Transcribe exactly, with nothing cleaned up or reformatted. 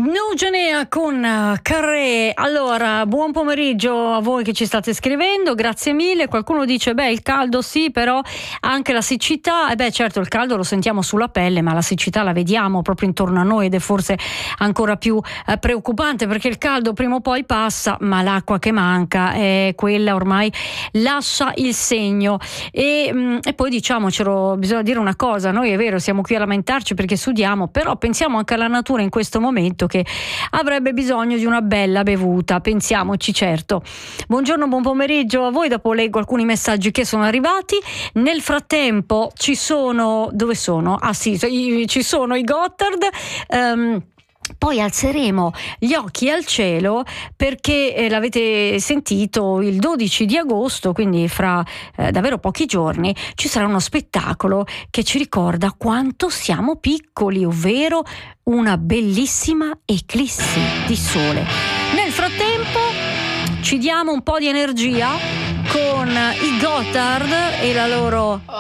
Nugenea con Carré. Allora, buon pomeriggio a voi che ci state scrivendo, grazie mille. Qualcuno dice, beh, il caldo sì, però anche la siccità. E eh beh, certo, il caldo lo sentiamo sulla pelle, ma la siccità la vediamo proprio intorno a noi ed è forse ancora più eh, preoccupante, perché il caldo prima o poi passa, ma l'acqua che manca è quella, ormai lascia il segno. E, mh, e poi diciamocelo, bisogna dire una cosa, noi è vero, siamo qui a lamentarci perché sudiamo, però pensiamo anche alla natura in questo momento che avrebbe bisogno di una bella bevuta, pensiamoci, certo. Buongiorno, buon pomeriggio a voi, dopo leggo alcuni messaggi che sono arrivati. Nel frattempo ci sono, dove sono? Ah sì, ci sono i Gotthard. Um, Poi alzeremo gli occhi al cielo perché eh, l'avete sentito, il dodici di agosto, quindi fra eh, davvero pochi giorni, ci sarà uno spettacolo che ci ricorda quanto siamo piccoli, ovvero una bellissima eclissi di sole. Nel frattempo ci diamo un po' di energia con i Gotthard e la loro